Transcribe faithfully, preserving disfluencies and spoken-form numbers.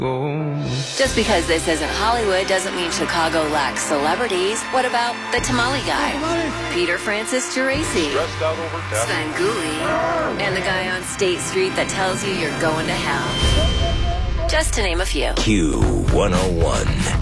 Just because this isn't Hollywood doesn't mean Chicago lacks celebrities. What about the tamale guy? Peter Francis Geraci, Sven Gulli, and the guy on State Street that tells you you're going to hell. Just to name a few. Q one oh one.